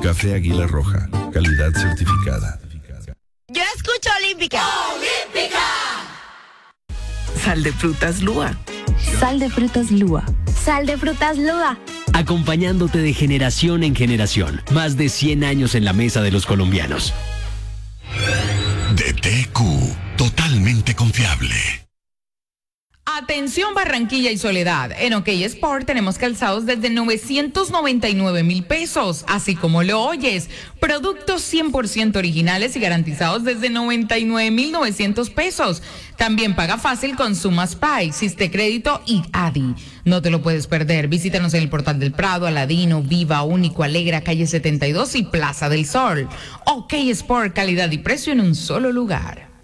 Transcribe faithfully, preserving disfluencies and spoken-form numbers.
Café Águila Roja, calidad certificada. Yo escucho Olímpica. ¡Olímpica! Sal de frutas Lua. Sal de frutas Lua. Sal de frutas Lua. Acompañándote de generación en generación. Más de cien años en la mesa de los colombianos. D T Q, totalmente confiable. Atención Barranquilla y Soledad, en OK Sport tenemos calzados desde novecientos noventa y nueve mil pesos, así como lo oyes, productos cien por ciento originales y garantizados desde noventa y nueve mil novecientos pesos. También paga fácil con Sumas Pay, Siste Crédito y Adi. No te lo puedes perder, visítanos en el Portal del Prado, Aladino, Viva, Único, Alegra, Calle setenta y dos y Plaza del Sol. OK Sport, calidad y precio en un solo lugar.